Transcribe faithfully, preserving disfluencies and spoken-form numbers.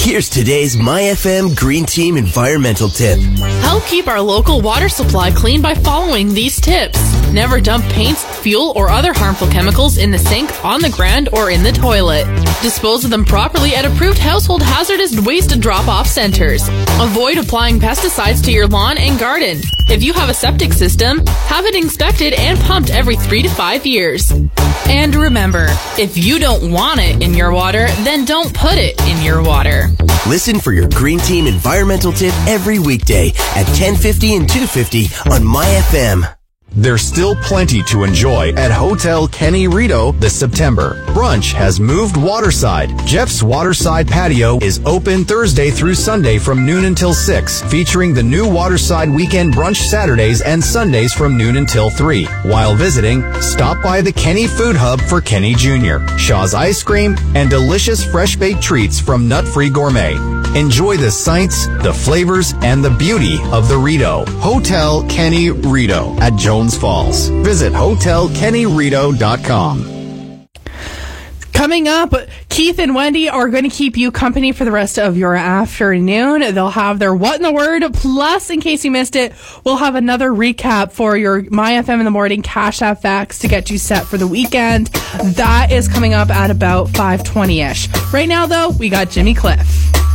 Here's today's My F M Green Team environmental tip. Help keep our local water supply clean by following these tips. Never dump paints, fuel, or other harmful chemicals in the sink, on the ground, or in the toilet. Dispose of them properly at approved household hazardous waste drop-off centers. Avoid applying pesticides to your lawn and garden. If you have a septic system, have it inspected and pumped every three to five years. And remember, if you don't want it in your water, then don't put it in your water. Listen for your Green Team environmental tip every weekday at ten fifty and two fifty on My F M. There's still plenty to enjoy at Hotel Kenny Rito this September. Brunch has moved waterside. Jeff's Waterside Patio is open Thursday through Sunday from noon until six, featuring the new Waterside Weekend Brunch Saturdays and Sundays from noon until three. While visiting, stop by the Kenny Food Hub for Kenny Junior, Shaw's Ice Cream, and delicious fresh-baked treats from Nut Free Gourmet. Enjoy the sights, the flavors, and the beauty of the Rito. Hotel Kenny Rito at Jones Falls. Visit hotel kenny rito dot com. Coming up, Keith and Wendy are going to keep you company for the rest of your afternoon. They'll have their What in the Word. Plus, in case you missed it, we'll have another recap for your My F M in the Morning Cash App Facts to get you set for the weekend. That is coming up at about five twenty-ish. Right now, though, we got Jimmy Cliff.